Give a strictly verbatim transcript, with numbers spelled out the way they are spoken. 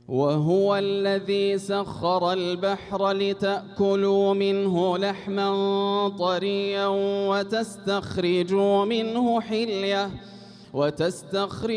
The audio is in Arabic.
وهو الذي سخر البحر لتأكلوا منه لحما طريا وتستخرجوا منه حلية وتستخرجوا